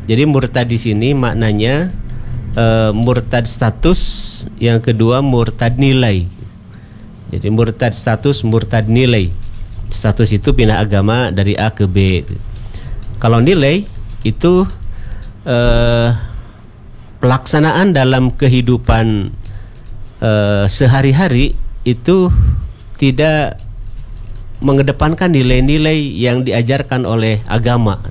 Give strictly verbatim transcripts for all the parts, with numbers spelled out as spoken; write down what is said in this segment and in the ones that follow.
Jadi murtad di sini maknanya uh, murtad status, yang kedua murtad nilai. Jadi murtad status, murtad nilai. Status itu pindah agama dari A ke B. Kalau nilai itu uh, pelaksanaan dalam kehidupan uh, sehari-hari itu tidak mengedepankan nilai-nilai yang diajarkan oleh agama.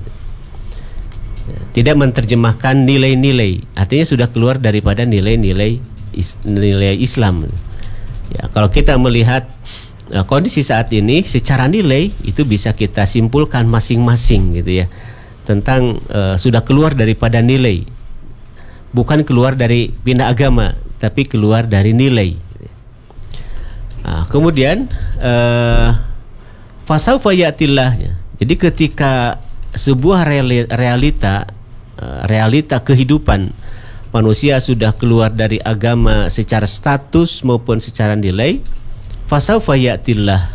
Tidak menerjemahkan nilai-nilai, artinya sudah keluar daripada nilai-nilai is, nilai Islam. Ya, kalau kita melihat uh, kondisi saat ini, secara nilai itu bisa kita simpulkan masing-masing gitu ya, tentang uh, sudah keluar daripada nilai, bukan keluar dari pindah agama, tapi keluar dari nilai. Nah, kemudian uh, fasaufa ya'tillah. Jadi ketika sebuah realita realita kehidupan manusia sudah keluar dari agama secara status maupun secara nilai, fasaufa ya'tillah,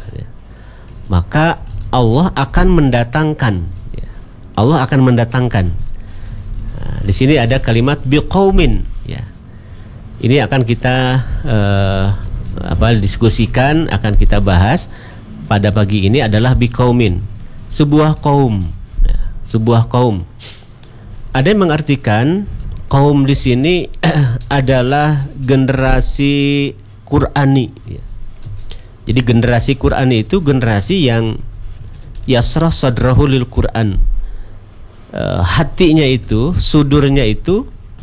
maka Allah akan mendatangkan Allah akan mendatangkan. Nah, di sini ada kalimat biqaumin ya. Ini akan kita uh, apa diskusikan, akan kita bahas pada pagi ini adalah biqaumin, sebuah kaum. Sebuah kaum. Ada yang mengartikan kaum di sini adalah generasi Qur'ani. Jadi generasi Qur'ani itu generasi yang yasrah sadrahu lil Qur'an. Uh, hatinya itu, sudurnya itu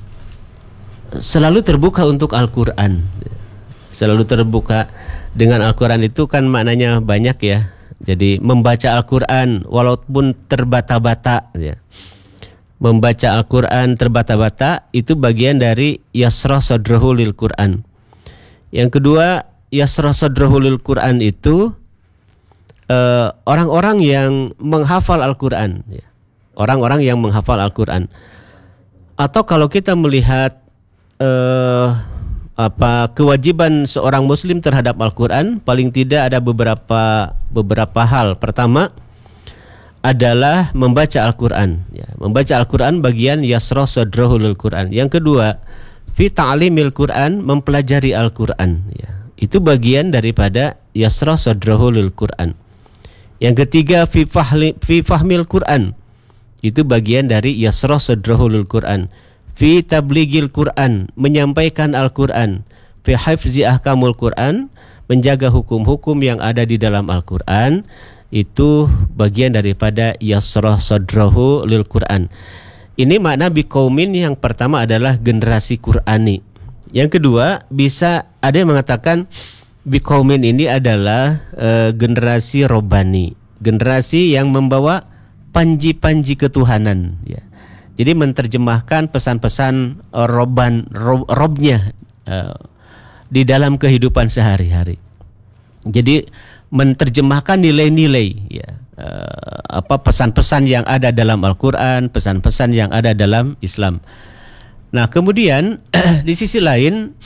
selalu terbuka untuk Al-Qur'an. Selalu terbuka dengan Al-Qur'an itu kan maknanya banyak ya. Jadi membaca Al-Quran walaupun terbata-bata ya. Membaca Al-Quran terbata-bata itu bagian dari yasrah sadrahu lil Quran. Yang kedua, yasrah sadrahu lil Quran itu uh, orang-orang yang menghafal Al-Quran ya. Orang-orang yang menghafal Al-Quran. Atau kalau kita melihat uh, apa kewajiban seorang muslim terhadap Al-Quran, paling tidak ada beberapa beberapa hal. Pertama adalah membaca Al-Quran ya. Membaca Al-Quran bagian yasrah sadrahu lil Quran. Yang kedua, fi ta'limil Quran, mempelajari Al-Quran ya. Itu bagian daripada yasrah sadrahu lil Quran. Yang ketiga, fi fahli, fi fahmil Quran, itu bagian dari yasrah sadrahu lil Quran. Fi tabligil Quran, menyampaikan Al-Quran. Fi hifzi ahkamul Quran, menjaga hukum-hukum yang ada di dalam Al-Quran. Itu bagian daripada yasrah sadrahu lil Quran. Ini makna biqaumin. Yang pertama adalah generasi Qur'ani. Yang kedua, bisa ada yang mengatakan biqaumin ini adalah uh, generasi robani, generasi yang membawa panji-panji ketuhanan ya. Jadi menerjemahkan pesan-pesan uh, roban rob, robnya uh, di dalam kehidupan sehari-hari. Jadi menerjemahkan nilai-nilai ya, uh, apa pesan-pesan yang ada dalam Al-Quran, pesan-pesan yang ada dalam Islam. Nah kemudian di sisi lain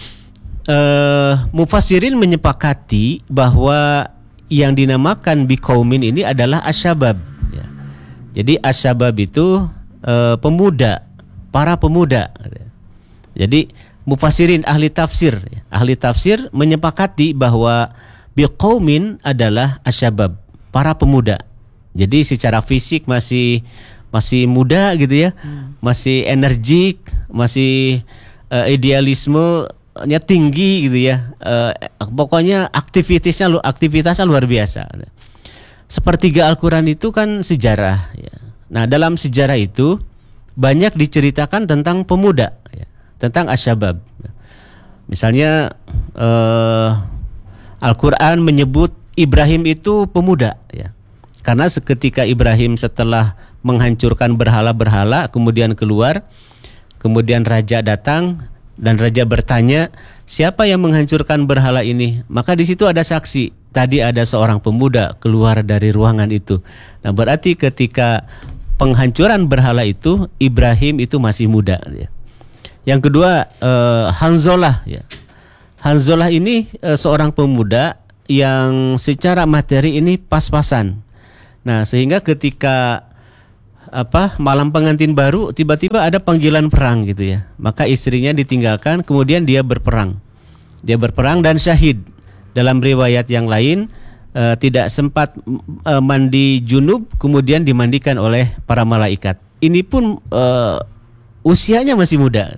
uh, mufassirin menyepakati bahwa yang dinamakan biqaumin ini adalah asyabab ya. Jadi asyabab itu Uh, pemuda, para pemuda. Jadi mufassirin ahli tafsir, ahli tafsir menyepakati bahwa biqaumin adalah asyabab, para pemuda. Jadi secara fisik masih masih muda gitu ya, hmm. masih energik, masih uh, idealismenya tinggi gitu ya. Uh, pokoknya aktivitasnya aktivitasnya luar biasa. Sepertiga Al-Quran itu kan sejarah ya. Nah dalam sejarah itu banyak diceritakan tentang pemuda ya, tentang asyabab. Misalnya uh, Al-Quran menyebut Ibrahim itu pemuda ya. Karena seketika Ibrahim setelah menghancurkan berhala-berhala kemudian keluar, kemudian raja datang dan raja bertanya, siapa yang menghancurkan berhala ini? Maka di situ ada saksi, tadi ada seorang pemuda keluar dari ruangan itu. Nah berarti ketika penghancuran berhala itu Ibrahim itu masih muda ya. Yang kedua uh, Hanzalah ya. Hanzalah ini uh, seorang pemuda yang secara materi ini pas-pasan. Nah, sehingga ketika apa malam pengantin baru tiba-tiba ada panggilan perang gitu ya. Maka istrinya ditinggalkan, kemudian dia berperang. Dia berperang dan syahid. Dalam riwayat yang lain uh, tidak sempat uh, mandi junub, kemudian dimandikan oleh para malaikat. Ini pun uh, usianya masih muda.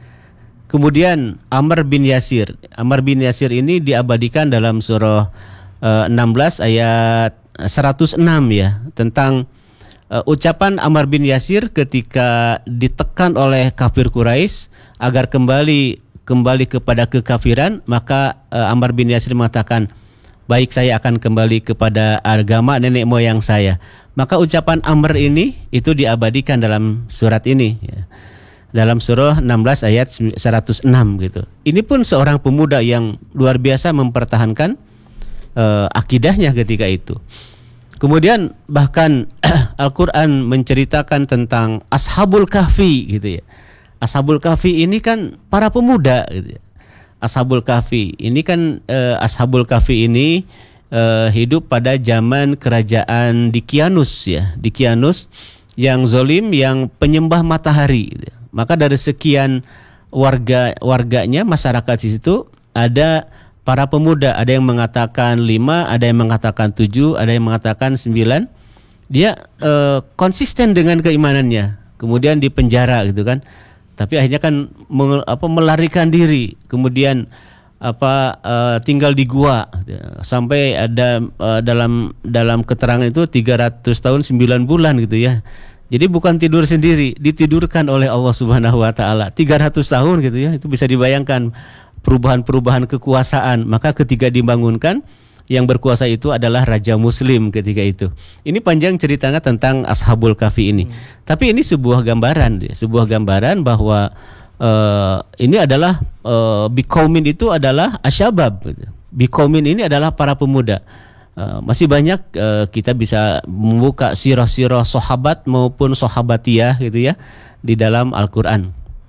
Kemudian Amr bin Yasir. Amr bin Yasir ini diabadikan dalam surah uh, enam belas ayat seratus enam ya, tentang uh, ucapan Amr bin Yasir ketika ditekan oleh kafir Quraisy agar kembali kembali kepada kekafiran. Maka uh, Amr bin Yasir mengatakan, baik, saya akan kembali kepada agama nenek moyang saya. Maka ucapan Amr ini itu diabadikan dalam surat ini ya. Dalam surah enam belas ayat seratus enam gitu. Ini pun seorang pemuda yang luar biasa mempertahankan uh, akidahnya ketika itu. Kemudian bahkan Al-Quran menceritakan tentang Ashabul Kahfi gitu ya. Ashabul Kahfi ini kan para pemuda gitu ya. Ashabul Kahfi ini kan uh, Ashabul Kahfi ini uh, hidup pada zaman kerajaan Dikianus ya, Dikianus yang zolim, yang penyembah matahari gitu ya. Maka dari sekian warga warganya, masyarakat di situ ada para pemuda, ada yang mengatakan lima, ada yang mengatakan tujuh, ada yang mengatakan sembilan. Dia uh, konsisten dengan keimanannya, kemudian dipenjara gitu kan. Tapi akhirnya kan meng, apa, melarikan diri, kemudian apa uh, tinggal di gua sampai ada uh, dalam dalam keterangan itu tiga ratus tahun sembilan bulan gitu ya. Jadi bukan tidur sendiri, ditidurkan oleh Allah Subhanahu wa taala. tiga ratus tahun gitu ya. Itu bisa dibayangkan perubahan-perubahan kekuasaan. Maka ketika dibangunkan, yang berkuasa itu adalah Raja Muslim ketika itu. Ini panjang ceritanya tentang Ashabul Kahfi ini. Hmm. Tapi ini sebuah gambaran, sebuah gambaran bahwa uh, ini adalah uh, biqaumin itu adalah asyabab. Biqaumin ini adalah para pemuda. Uh, masih banyak uh, kita bisa membuka sirah-sirah sahabat maupun sahabatiyah gitu ya di dalam Al-Qur'an.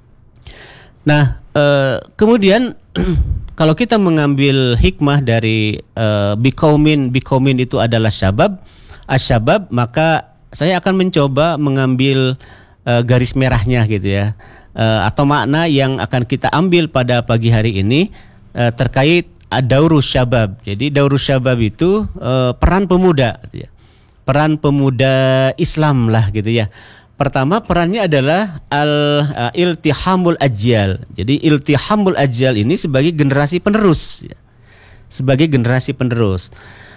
Nah, uh, kemudian kalau kita mengambil hikmah dari uh, biqaumin, biqaumin itu adalah syabab, asyabab, maka saya akan mencoba mengambil uh, garis merahnya gitu ya, uh, atau makna yang akan kita ambil pada pagi hari ini uh, terkait daurus syabab. Jadi daurus syabab itu uh, peran pemuda gitu ya. Peran pemuda Islam lah gitu ya. Pertama, perannya adalah al-iltihamul ajyal. Jadi iltihamul ajyal ini sebagai generasi penerus ya. Sebagai generasi penerus.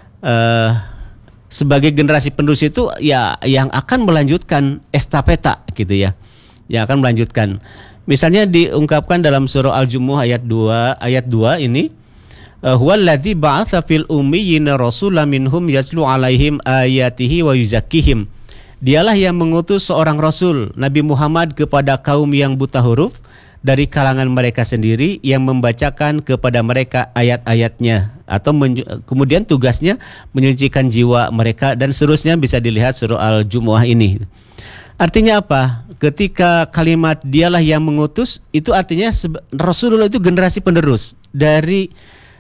Uh, sebagai generasi penerus itu ya yang akan melanjutkan estafeta gitu ya. Yang akan melanjutkan. Misalnya diungkapkan dalam surah Al-Jumu'ah ayat dua, ayat dua ini, huwallazi ba'atsa fil ummiyina rasulan minhum yatlu 'alaihim ayatihi wa yuzakkihim. Dialah yang mengutus seorang rasul, Nabi Muhammad, kepada kaum yang buta huruf dari kalangan mereka sendiri, yang membacakan kepada mereka ayat-ayatnya, atau menju- kemudian tugasnya menyucikan jiwa mereka, dan seterusnya bisa dilihat surah Al-Jumu'ah ini. Artinya apa? Ketika kalimat dialah yang mengutus, itu artinya Rasulullah itu generasi penerus dari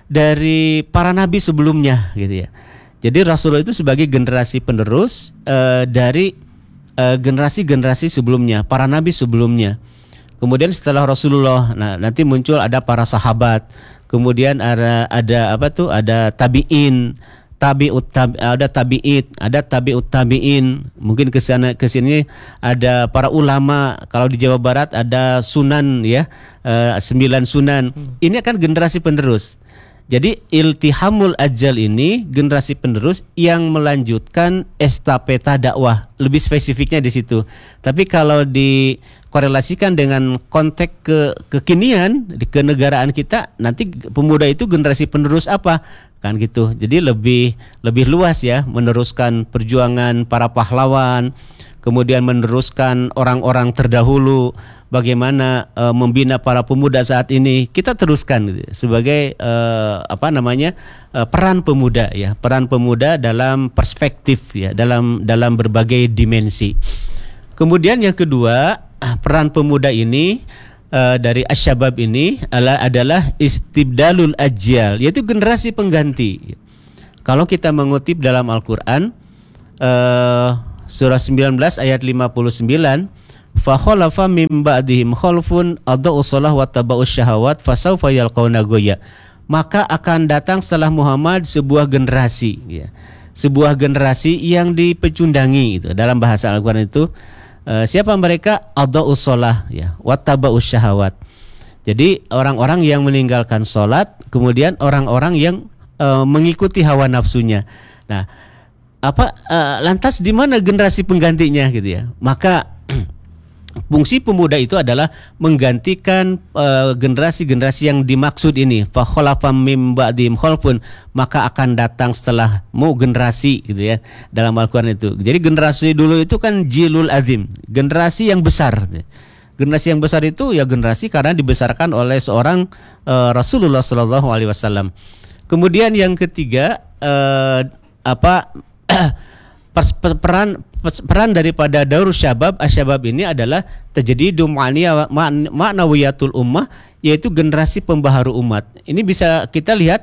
dari para nabi sebelumnya gitu ya. Jadi Rasulullah itu sebagai generasi penerus uh, dari uh, generasi-generasi sebelumnya, para nabi sebelumnya. Kemudian setelah Rasulullah, nah nanti muncul ada para sahabat. Kemudian ada ada apa tuh? Ada tabiin, tabiut tabi, ada tabiit, ada tabiut tabiin. Mungkin ke sana ke sini ada para ulama. Kalau di Jawa Barat ada sunan ya, uh, sembilan sunan. Ini akan generasi penerus. Jadi iltihamul ajal ini generasi penerus yang melanjutkan estafeta dakwah. Lebih spesifiknya di situ. Tapi kalau dikorelasikan dengan konteks ke kekinian di kenegaraan kita, nanti pemuda itu generasi penerus apa? Kan gitu. Jadi lebih lebih luas ya, meneruskan perjuangan para pahlawan, kemudian meneruskan orang-orang terdahulu, bagaimana uh, membina para pemuda saat ini. Kita teruskan gitu, sebagai uh, apa namanya uh, peran pemuda ya, peran pemuda dalam perspektif ya, dalam dalam berbagai dimensi. Kemudian yang kedua, peran pemuda ini uh, dari asyabab ini adalah, adalah istibdalul ajyal, yaitu generasi pengganti. Kalau kita mengutip dalam Al-Qur'an, uh, surah sembilan belas ayat lima puluh sembilan, fa khalafa mim ba'dihim khalfun adaa'us shalah wa taba'us syahawat fasawfa yalqauna ghayya. Maka akan datang setelah Muhammad sebuah generasi, ya. Sebuah generasi yang dipecundangi, itu dalam bahasa Al-Qur'an itu uh, siapa mereka? Adaa'us shalah, ya, wa taba'us syahawat. Jadi orang-orang yang meninggalkan sholat, kemudian orang-orang yang uh, mengikuti hawa nafsunya. Nah, apa uh, lantas di mana generasi penggantinya gitu ya? Maka fungsi pemuda itu adalah menggantikan uh, generasi-generasi yang dimaksud ini. Fa khalafa mim ba'dihim khalfun, maka akan datang setelahmu generasi gitu ya. Dalam Al-Qur'an itu. Jadi generasi dulu itu kan jilul azim, generasi yang besar. Generasi yang besar itu ya generasi karena dibesarkan oleh seorang uh, Rasulullah sallallahu alaihi wasallam. Kemudian yang ketiga uh, apa peran peran daripada Daurus Syabab Asyabab ini adalah tajdidu ma'niyah ma'nawiyatul ummah, yaitu generasi pembaharu umat. Ini bisa kita lihat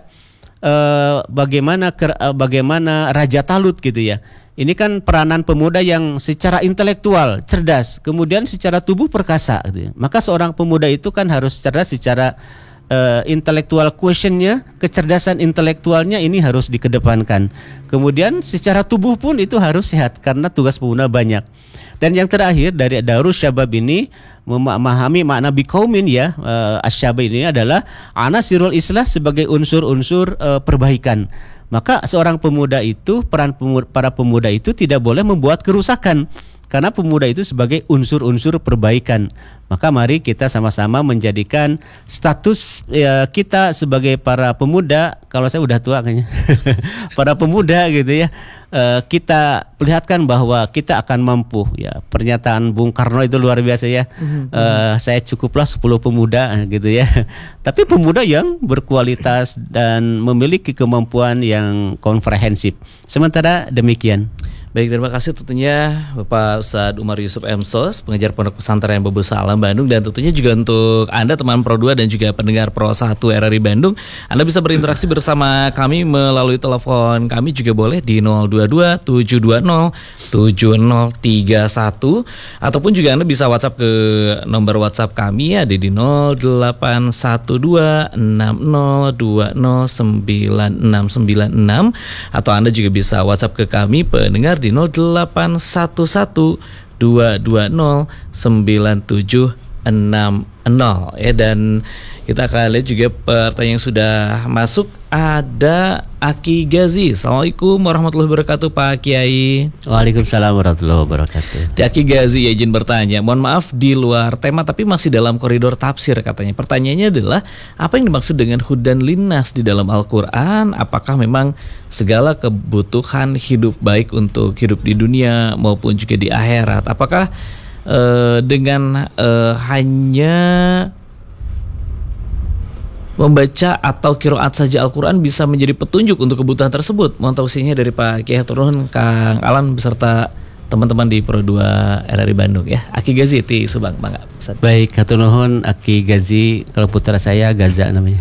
uh, bagaimana uh, bagaimana Raja Talut gitu ya. Ini kan peranan pemuda yang secara intelektual cerdas, kemudian secara tubuh perkasa gitu ya. Maka seorang pemuda itu kan harus cerdas secara uh, intelektual quotientnya, kecerdasan intelektualnya ini harus dikedepankan. Kemudian secara tubuh pun itu harus sehat karena tugas pemuda banyak. Dan yang terakhir dari Daurus Syabab ini memahami makna biqaumin ya, uh, asyabab ini adalah anasirul islah sebagai unsur-unsur uh, perbaikan. Maka seorang pemuda itu, peran pemuda, para pemuda itu tidak boleh membuat kerusakan, karena pemuda itu sebagai unsur-unsur perbaikan. Maka mari kita sama-sama menjadikan status ya, kita sebagai para pemuda, kalau saya udah tua kayaknya, para pemuda gitu ya, uh, kita perlihatkan bahwa kita akan mampu ya. Pernyataan Bung Karno itu luar biasa ya. Mm-hmm. uh, saya cukuplah sepuluh pemuda gitu ya. Tapi pemuda yang berkualitas dan memiliki kemampuan yang komprehensif. Sementara demikian. Baik, terima kasih tentunya Bapak Ustadz Umar Yusuf M Sos, pengajar Pondok Pesantren Babus Salam Bandung, dan tentunya juga untuk Anda teman Pro dua dan juga pendengar Pro satu R R I Bandung, Anda bisa berinteraksi bersama kami melalui telepon kami juga boleh di nol dua dua tujuh dua nol tujuh nol tiga satu, ataupun juga Anda bisa WhatsApp ke nomor WhatsApp kami ada di nol delapan satu dua enam nol dua nol sembilan enam sembilan enam, atau Anda juga bisa WhatsApp ke kami pendengar di nol delapan satu satu dua dua nol sembilan tujuh enam nol ya. Dan kita akan lihat juga pertanyaan yang sudah masuk. Ada Aki Gazi. Assalamualaikum warahmatullahi wabarakatuh Pak Kiai. Waalaikumsalam warahmatullahi wabarakatuh. Aki Gazi ya, izin bertanya, mohon maaf di luar tema tapi masih dalam koridor tafsir katanya. Pertanyaannya adalah, apa yang dimaksud dengan hudan linnas di dalam Al-Quran? Apakah memang segala kebutuhan hidup baik untuk hidup di dunia maupun juga di akhirat? Apakah uh, dengan uh, hanya membaca atau qiraat saja Al-Quran bisa menjadi petunjuk untuk kebutuhan tersebut? Mohon tausiahnya dari Pak Kiai Turun, Kang Alan beserta teman-teman di Pro dua R R I Bandung ya. Aki Gazi ti Subang, Bang. Baik, hatur nuhun Aki Gazi, kalau putra saya Gaza namanya.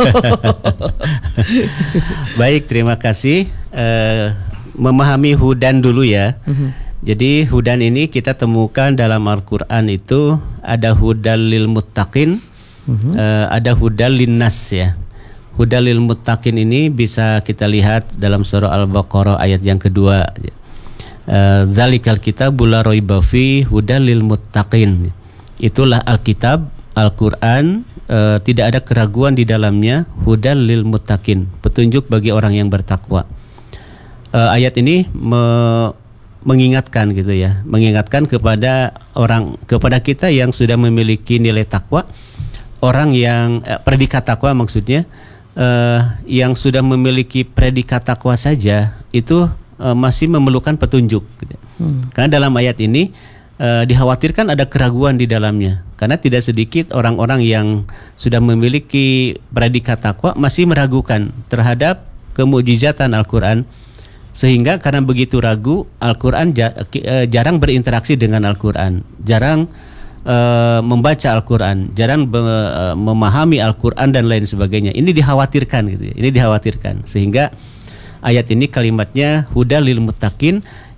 Baik, terima kasih. Uh, memahami hudan dulu ya. Uh-huh. Jadi hudan ini kita temukan dalam Al-Quran itu ada hudan lil muttaqin. Uh-huh. Uh, ada hudal linnas ya. Hudal lil muttaqin ini bisa kita lihat dalam surah Al-Baqarah ayat yang kedua. Uh, Zalikal kitabul la raiba fi hudal lil muttaqin. Itulah Alkitab, Al-Quran, uh, tidak ada keraguan di dalamnya, hudal lil muttaqin, petunjuk bagi orang yang bertakwa. Uh, ayat ini me- mengingatkan gitu ya, mengingatkan kepada orang, kepada kita yang sudah memiliki nilai takwa. Orang yang eh, predikat takwa maksudnya eh, yang sudah memiliki predikat takwa saja itu eh, masih memerlukan petunjuk gitu. hmm. Karena dalam ayat ini eh, dikhawatirkan ada keraguan di dalamnya, karena tidak sedikit orang-orang yang sudah memiliki predikat takwa masih meragukan terhadap kemukjizatan Al-Quran, sehingga karena begitu ragu Al-Quran jarang berinteraksi dengan Al-Quran, jarang Uh, membaca Al-Quran, jarang be- uh, memahami Al-Quran dan lain sebagainya. Ini dikhawatirkan gitu ya. Ini dikhawatirkan, sehingga ayat ini kalimatnya hudal lil muttaqin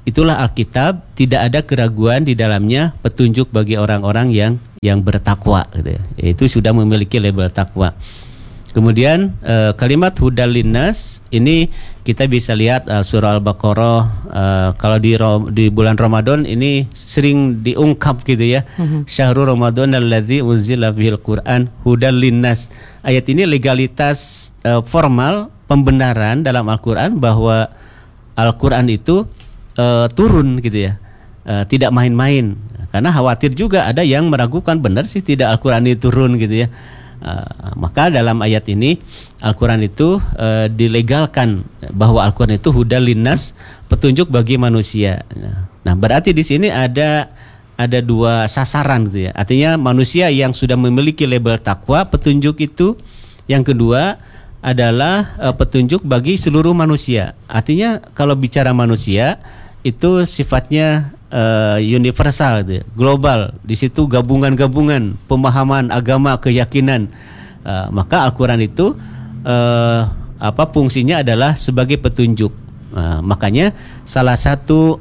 itulah Alkitab, tidak ada keraguan di dalamnya, petunjuk bagi orang-orang yang yang bertakwa gitu ya. Itu sudah memiliki label takwa. Kemudian uh, kalimat hudal linnas ini kita bisa lihat uh, surah Al-Baqarah, uh, kalau di di bulan Ramadan ini sering diungkap gitu ya. Mm-hmm. Syahrul Ramadan alladzi unzila fihil Qur'an hudal linnas. Ayat ini legalitas uh, formal pembenaran dalam Al-Qur'an bahwa Al-Qur'an itu uh, turun gitu ya. Uh, tidak main-main. Karena khawatir juga ada yang meragukan benar sih tidak Al-Qur'an itu turun gitu ya. Uh, maka dalam ayat ini Al-Quran itu uh, dilegalkan bahwa Al-Quran itu hudal linnas, petunjuk bagi manusia. Nah, berarti di sini ada ada dua sasaran gitu ya. Artinya manusia yang sudah memiliki label takwa, petunjuk itu. Yang kedua adalah uh, petunjuk bagi seluruh manusia. Artinya kalau bicara manusia itu sifatnya Uh, universal, gitu, global. Di situ gabungan-gabungan pemahaman agama, keyakinan. Uh, maka Al-Quran itu uh, apa fungsinya adalah sebagai petunjuk. Uh, makanya salah satu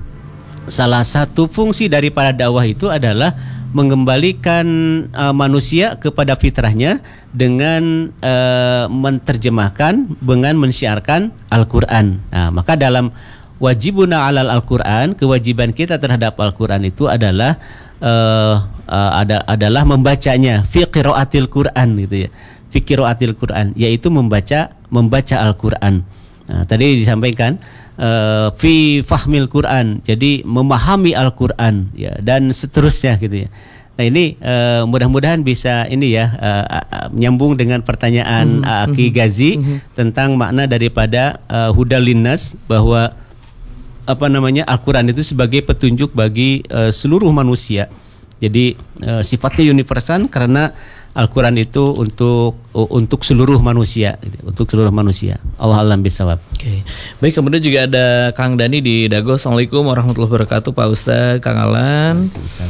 salah satu fungsi daripada dakwah itu adalah mengembalikan uh, manusia kepada fitrahnya dengan uh, menerjemahkan, dengan mensyiarkan Al-Quran. Nah, maka dalam wajibuna alal Al-Quran, kewajiban kita terhadap Al-Quran itu adalah uh, uh, ada, adalah membacanya fi qiraatil Quran gitu ya. Fi qiraatil Quran, yaitu membaca membaca Al-Quran. Nah, tadi disampaikan uh, fi fahmil Quran, jadi memahami Al-Quran ya, dan seterusnya gitu ya. Nah ini uh, mudah-mudahan bisa ini ya uh, uh, nyambung dengan pertanyaan mm-hmm. uh, Aki Gazi mm-hmm. tentang makna daripada uh, hudal linnas, bahwa apa namanya Al-Quran itu sebagai petunjuk bagi uh, seluruh manusia. Jadi uh, sifatnya universal karena Al-Quran itu untuk uh, untuk seluruh manusia, gitu, untuk seluruh manusia. Allah alam bisawab. Oke, okay. Baik, kemudian juga ada Kang Dani di Dago. Assalamualaikum warahmatullahi wabarakatuh, Pak Ustadz, Kang Alan.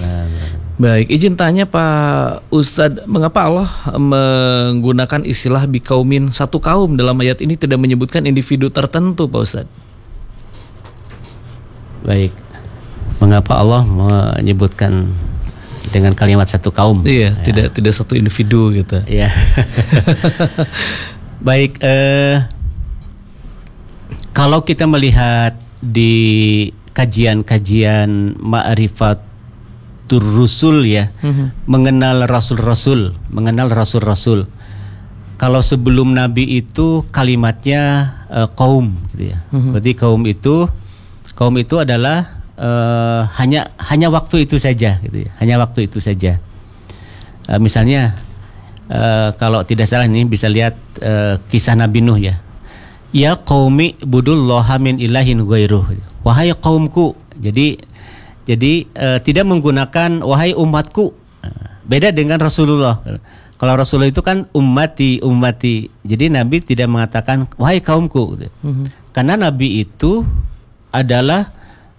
Baik, izin tanya Pak Ustadz, mengapa Allah menggunakan istilah bikaumin, satu kaum, dalam ayat ini tidak menyebutkan individu tertentu, Pak Ustadz? Baik, mengapa Allah menyebutkan dengan kalimat satu kaum? Iya, ya. tidak tidak satu individu gitu. Iya. Baik, eh, kalau kita melihat di kajian-kajian ma'rifatur rusul ya, mm-hmm. mengenal rasul-rasul, mengenal rasul-rasul. Kalau sebelum Nabi itu kalimatnya eh, kaum, gitu ya. Mm-hmm. Berarti kaum itu Kaum itu adalah uh, hanya hanya waktu itu saja, gitu ya. Hanya waktu itu saja. Uh, misalnya uh, kalau tidak salah ini bisa lihat uh, kisah Nabi Nuh ya. Ya qaumi budullaha min ilahin ghairuh. Wahai kaumku. Jadi jadi uh, tidak menggunakan wahai umatku. Uh, beda dengan Rasulullah. Kalau Rasulullah itu kan ummati ummati. Jadi Nabi tidak mengatakan wahai kaumku. Gitu. Mm-hmm. Karena Nabi itu adalah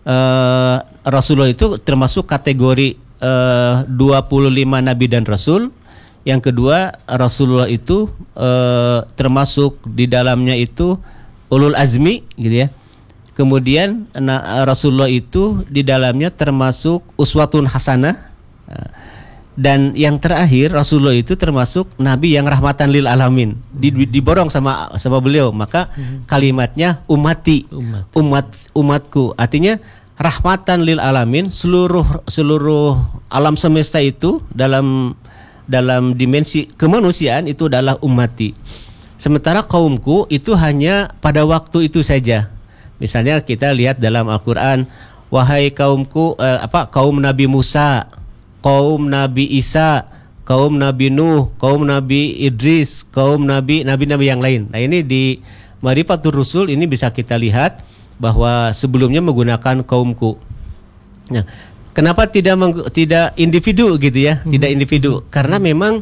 uh, Rasulullah itu termasuk kategori uh, dua puluh lima nabi dan rasul. Yang kedua, Rasulullah itu uh, termasuk di dalamnya itu ulul azmi gitu ya. Kemudian nah, Rasulullah itu di dalamnya termasuk uswatun hasanah. Uh, Dan yang terakhir, Rasulullah itu termasuk Nabi yang rahmatan lil alamin, di, diborong sama sama beliau. Maka kalimatnya umati, umat. umat umatku. Artinya rahmatan lil alamin, seluruh seluruh alam semesta itu dalam dalam dimensi kemanusiaan itu adalah umati. Sementara kaumku itu hanya pada waktu itu saja. Misalnya kita lihat dalam Al-Qur'an, wahai kaumku eh, apa kaum Nabi Musa, kaum Nabi Isa, kaum Nabi Nuh, kaum Nabi Idris, kaum Nabi Nabi-Nabi yang lain. Nah ini di Ma'rifatur Rusul ini bisa kita lihat bahwa sebelumnya menggunakan kaumku. Nah, kenapa tidak meng, tidak individu gitu ya? Mm-hmm. Tidak individu karena memang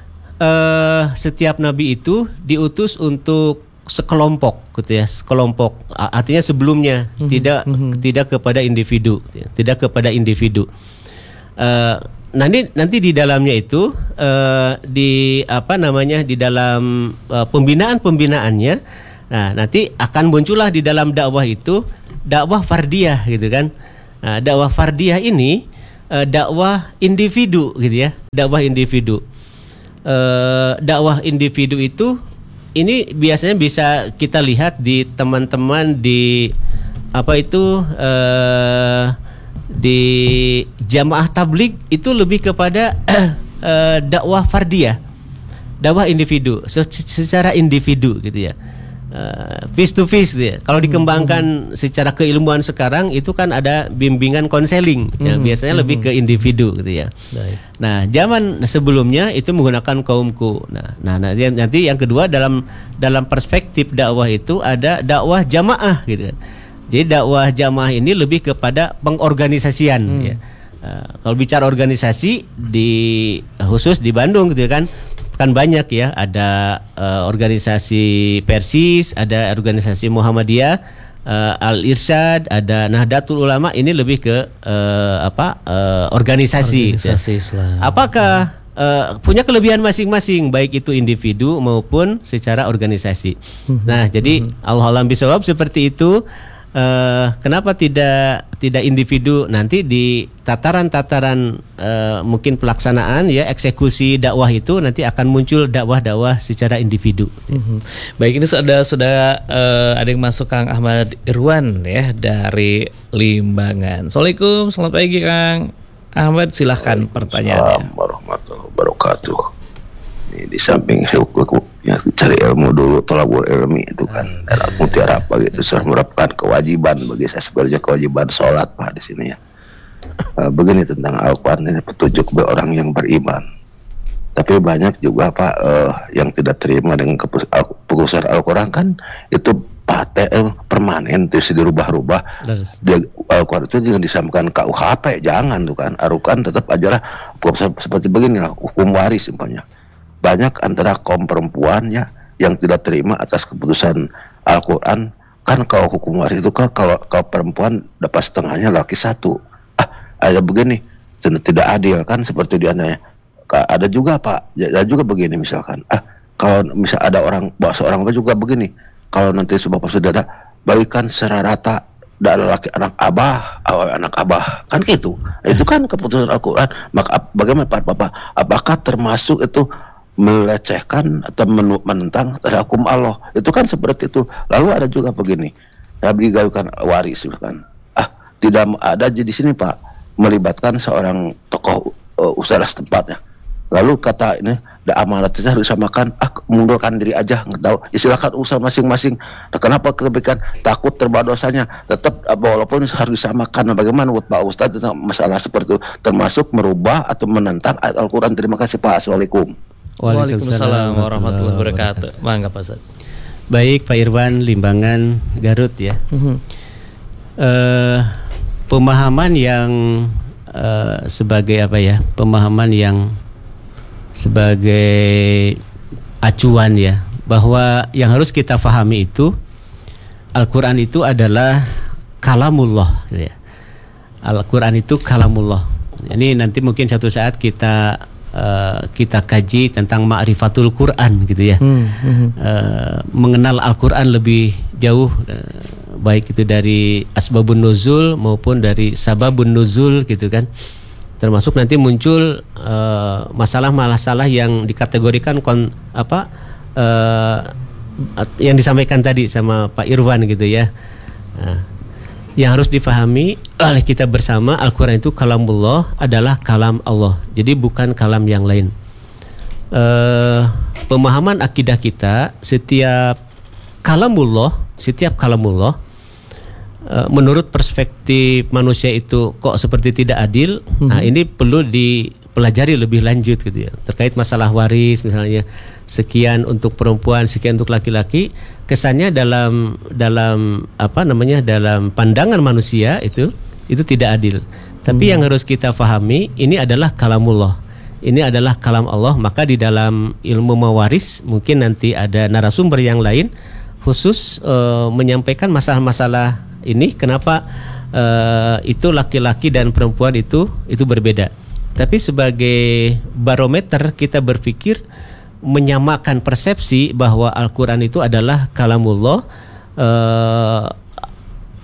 uh, setiap nabi itu diutus untuk sekelompok gitu ya, sekelompok. Artinya sebelumnya mm-hmm. tidak mm-hmm. tidak kepada individu, tidak kepada individu. Uh, nanti nanti di dalamnya itu uh, di apa namanya di dalam uh, pembinaan pembinaannya, nah nanti akan muncullah di dalam dakwah itu dakwah fardiyah gitu kan. Nah, dakwah fardiyah ini uh, dakwah individu gitu ya, dakwah individu. Uh, dakwah individu itu ini biasanya bisa kita lihat di teman-teman di apa itu uh, di jamaah tabligh itu lebih kepada uh, dakwah fardiyah, dakwah individu, secara individu gitu ya. Uh, face to face ya. Kalau dikembangkan hmm. secara keilmuan sekarang itu kan ada bimbingan konseling hmm. yang biasanya hmm. lebih ke individu gitu ya. Baik. Nah, zaman sebelumnya itu menggunakan kaumku. Nah, nah nanti, nanti yang kedua dalam dalam perspektif dakwah itu ada dakwah jamaah gitu kan. Jadi dakwah jamaah ini lebih kepada pengorganisasian hmm. ya. Uh, kalau bicara organisasi di khusus di Bandung gitu kan. Kan banyak ya, ada uh, organisasi Persis, ada organisasi Muhammadiyah, uh, Al-Irsyad, ada Nahdlatul Ulama. Ini lebih ke uh, apa uh, organisasi. Organisasi Islam. Apakah uh, punya kelebihan masing-masing, baik itu individu maupun secara organisasi. Nah, jadi Allah alam bisawab seperti itu. Uh, kenapa tidak tidak individu nanti di tataran-tataran uh, mungkin pelaksanaan ya eksekusi dakwah itu nanti akan muncul dakwah-dakwah secara individu. Mm-hmm. Baik, ini sudah sudah uh, ada yang masuk Kang Ahmad Irwan ya dari Limbangan. Assalamualaikum, selamat pagi Kang Ahmad, silahkan pertanyaannya. Assalamualaikum warahmatullahi wabarakatuh. Ini di samping saya ya, cari ilmu dulu, tolabul ilmi itu kan dalam mutiara apa gitu, sudah menerapkan kewajiban bagi saya sebenarnya kewajiban sholat Pak di sini ya. Uh, begini tentang Al-Quran ini petunjuk bagi orang yang beriman. Tapi banyak juga Pak uh, yang tidak terima dengan keputusan Al-Quran kan itu pate eh, permanen terus dirubah-rubah. Dia Al-Quran itu jangan disampaikan K U H P, jangan tuh kan. Al-Quran tetap ajalah seperti beginilah hukum waris umpamanya. Banyak antara kaum perempuan ya yang tidak terima atas keputusan Al-Quran. Kan kalau hukum waris itu kan kalau kalau perempuan dapat setengahnya, laki satu. Ah, ada begini, tidak adil kan seperti di antaranya. Ada juga Pak, ada juga begini misalkan. Ah, kalau misal ada orang bawa seorang juga begini. Kalau nanti bapak sudah ada, bagikan secara rata dari laki anak abah, awal anak abah, kan gitu. Itu kan keputusan Al-Quran. Maka bagaimana Pak Bapak? Apakah termasuk itu melecehkan atau menentang terhadap hukum Allah? Itu kan seperti itu. Lalu ada juga begini, Nabi digaukan waris kan. Ah, tidak ada di sini Pak melibatkan seorang tokoh uh, usaha setempat ya. Lalu kata ini, da amanatnya harus disamakan. Ah, mundurkan diri aja, nggak tahu. Ya, silakan usaha masing-masing. Nah, kenapa kebijakan takut terbawa dosanya? Tetap walaupun harus disamakan. Nah, bagaimana buat Pak Ustadz tentang masalah seperti itu, termasuk merubah atau menentang ayat Al-Quran? Terima kasih Pak. Assalamualaikum. Waalaikumsalam warahmatullahi wabarakatuh. Mangga Pak Ustaz. Baik Pak Irwan, Limbangan, Garut ya. Uh-huh. Uh, pemahaman yang uh, sebagai apa ya? Pemahaman yang sebagai acuan ya, bahwa yang harus kita fahami itu Al-Quran itu adalah kalamullah gitu ya. Al-Quran itu kalamullah. Ini nanti mungkin satu saat kita Uh, kita kaji tentang ma'rifatul Quran gitu ya. hmm, hmm. Uh, mengenal Al-Quran lebih jauh, uh, baik itu dari asbabun nuzul maupun dari sababun nuzul gitu kan. Termasuk nanti muncul uh, masalah-masalah yang dikategorikan kon, apa uh, yang disampaikan tadi sama Pak Irwan gitu ya. uh, Yang harus difahami oleh kita bersama, Al-Quran itu kalamullah, adalah kalam Allah. Jadi bukan kalam yang lain. Uh, pemahaman akidah kita, setiap kalamullah, setiap kalamullah, uh, menurut perspektif manusia itu kok seperti tidak adil. Mm-hmm. Nah, ini perlu dipelajari lebih lanjut gitu ya. Terkait masalah waris misalnya, sekian untuk perempuan, sekian untuk laki-laki. Kesannya dalam dalam apa namanya dalam pandangan manusia itu itu tidak adil. Tapi hmm. yang harus kita fahami, ini adalah kalamullah. Ini adalah kalam Allah. Maka di dalam ilmu mawaris mungkin nanti ada narasumber yang lain khusus uh, menyampaikan masalah-masalah ini, kenapa uh, itu laki-laki dan perempuan itu itu berbeda. Tapi sebagai barometer kita berpikir menyamakan persepsi bahwa Al-Quran itu adalah kalamullah. uh,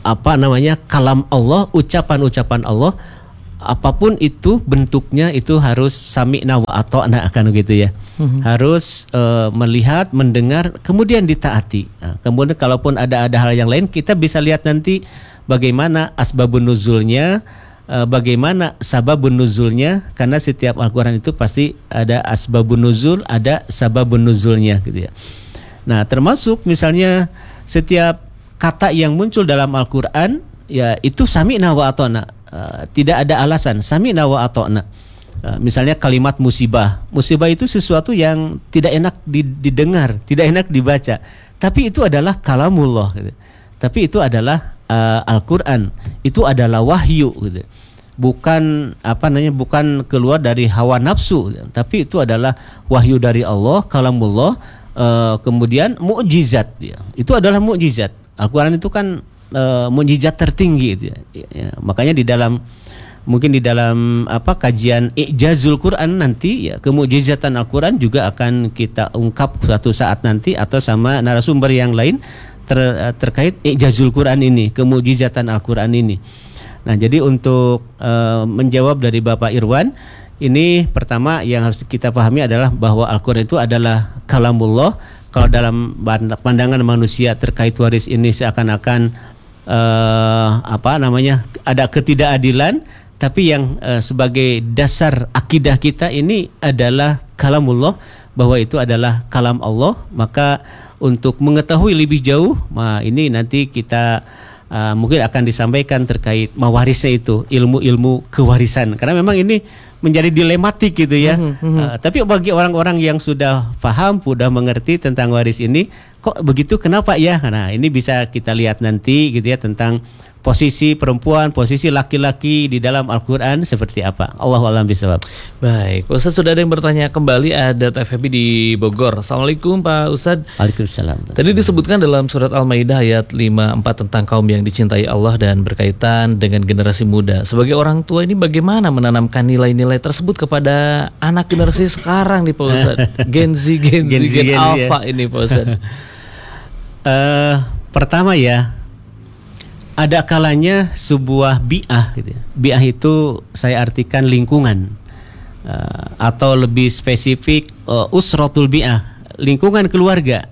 apa namanya kalam Allah, ucapan-ucapan Allah, apapun itu bentuknya itu harus sami'na wa ata'na akan gitu ya. Mm-hmm. Harus uh, melihat, mendengar, kemudian ditaati. Nah, kemudian kalaupun ada ada hal yang lain, kita bisa lihat nanti bagaimana asbabun nuzulnya, uh, bagaimana sababun nuzulnya, karena setiap Al-Qur'an itu pasti ada asbabun nuzul, ada sababun nuzulnya gitu ya. Nah, termasuk misalnya setiap kata yang muncul dalam Al-Qur'an ya itu sami'na wa ata'na, uh, tidak ada alasan, sami'na wa ata'na. Uh, misalnya kalimat musibah. Musibah itu sesuatu yang tidak enak didengar, tidak enak dibaca, tapi itu adalah kalamullah gitu. Tapi itu adalah uh, Al-Qur'an, itu adalah wahyu gitu. Bukan apa namanya, bukan keluar dari hawa nafsu, tapi itu adalah wahyu dari Allah, kalamullah. Uh, kemudian mukjizat ya. Itu adalah mukjizat. Al-Qur'an itu kan uh, mukjizat tertinggi itu ya. Ya, makanya di dalam mungkin di dalam apa kajian I'jazul Quran nanti ya, kemukjizatan Al-Qur'an juga akan kita ungkap suatu saat nanti atau sama narasumber yang lain ter, terkait I'jazul Quran ini, kemukjizatan Al-Qur'an ini. Nah, jadi untuk uh, menjawab dari Bapak Irwan, ini pertama yang harus kita pahami adalah bahwa Al-Qur'an itu adalah kalamullah. Kalau dalam pandangan manusia terkait waris ini seakan-akan uh, apa namanya ada ketidakadilan, tapi yang uh, sebagai dasar akidah kita ini adalah kalamullah, bahwa itu adalah kalam Allah. Maka untuk mengetahui lebih jauh, nah ini nanti kita uh, mungkin akan disampaikan terkait mewarisnya itu, ilmu-ilmu kewarisan, karena memang ini menjadi dilematik gitu ya. Mm-hmm. Uh, tapi bagi orang-orang yang sudah paham, sudah mengerti tentang waris ini, kok begitu, kenapa ya? Nah, ini bisa kita lihat nanti gitu ya, tentang posisi perempuan, posisi laki-laki di dalam Al-Qur'an seperti apa. Allahu a'lam bishawab. Baik, Ustaz, sudah ada yang bertanya kembali, ada T F B di Bogor. Assalamualaikum Pak Ustaz. Waalaikumsalam. Tadi disebutkan dalam surat Al-Maidah ayat lima puluh empat tentang kaum yang dicintai Allah dan berkaitan dengan generasi muda. Sebagai orang tua ini bagaimana menanamkan nilai-nilai tersebut kepada anak generasi sekarang nih Pak Ustaz? Gen Z, Gen Z, Gen, Z, Gen, Gen Alpha ya. Ini Pak Ustaz. uh, pertama ya, ada kalanya sebuah bi'ah gitu ya. Bi'ah itu saya artikan lingkungan, uh, atau lebih spesifik uh, usratul bi'ah, lingkungan keluarga.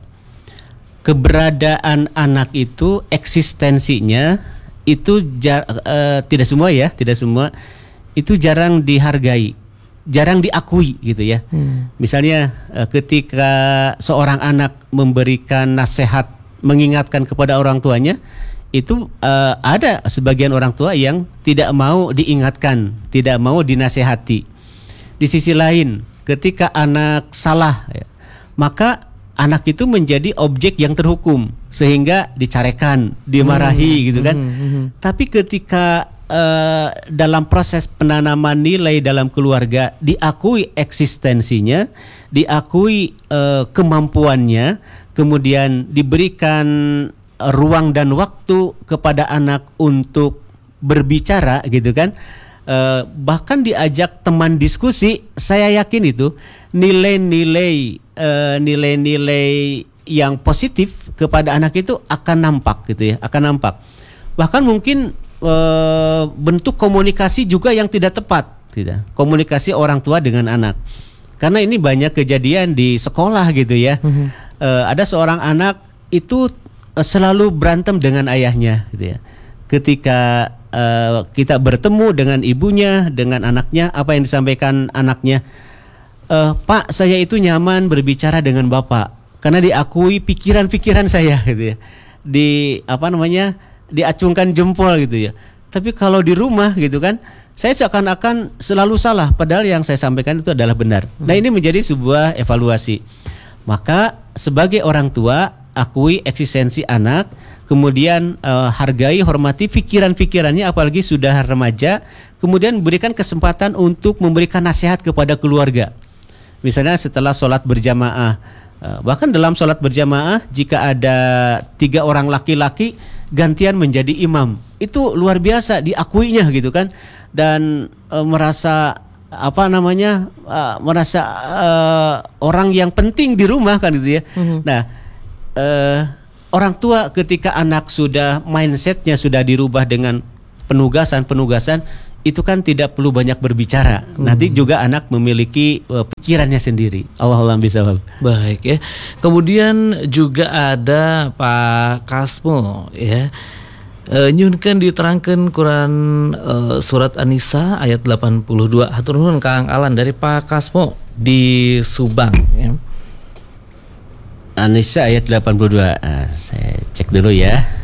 Keberadaan anak itu, eksistensinya itu jar, uh, tidak semua ya, tidak semua itu jarang dihargai, jarang diakui gitu ya. Hmm. Misalnya uh, ketika seorang anak memberikan nasihat, mengingatkan kepada orang tuanya, itu uh, ada sebagian orang tua yang tidak mau diingatkan, tidak mau dinasehati. Di sisi lain, ketika anak salah ya, maka anak itu menjadi objek yang terhukum, sehingga dicarekan, dimarahi hmm, gitu kan. Hmm, hmm. Tapi ketika uh, dalam proses penanaman nilai dalam keluarga diakui eksistensinya, diakui uh, kemampuannya, kemudian diberikan ruang dan waktu kepada anak untuk berbicara gitu kan, e, bahkan diajak teman diskusi, saya yakin itu nilai-nilai e, nilai-nilai yang positif kepada anak itu akan nampak gitu ya, akan nampak. Bahkan mungkin e, bentuk komunikasi juga yang tidak tepat, tidak, komunikasi orang tua dengan anak, karena ini banyak kejadian di sekolah gitu ya. Mm-hmm. e, ada seorang anak itu selalu berantem dengan ayahnya gitu ya. Ketika uh, kita bertemu dengan ibunya, dengan anaknya, apa yang disampaikan anaknya, e, Pak, saya itu nyaman berbicara dengan Bapak karena diakui pikiran-pikiran saya gitu ya. Di apa namanya? diacungkan jempol gitu ya. Tapi kalau di rumah gitu kan, saya seakan-akan selalu salah, padahal yang saya sampaikan itu adalah benar. Hmm. Nah, ini menjadi sebuah evaluasi. Maka sebagai orang tua, akui eksistensi anak, kemudian uh, hargai, hormati pikiran-pikirannya, apalagi sudah remaja, kemudian berikan kesempatan untuk memberikan nasihat kepada keluarga. Misalnya setelah sholat berjamaah, uh, bahkan dalam sholat berjamaah, jika ada tiga orang laki-laki, gantian menjadi imam. Itu luar biasa diakuinya gitu kan, dan uh, merasa apa namanya, uh, merasa uh, orang yang penting di rumah kan gitu ya. Mm-hmm. Nah, Uh, orang tua ketika anak sudah mindsetnya sudah dirubah dengan penugasan-penugasan, itu kan tidak perlu banyak berbicara. Hmm. Nanti juga anak memiliki uh, pikirannya sendiri. Allahualam bisawab. Baik ya. Kemudian juga ada Pak Kasmo ya. E, nyunkan diterangkan Quran e, surat An-Nisa ayat delapan puluh dua. Hatur nuhun Kang Alan dari Pak Kasmo di Subang ya. An-Nisa ayat delapan puluh dua. Uh, saya cek dulu ya.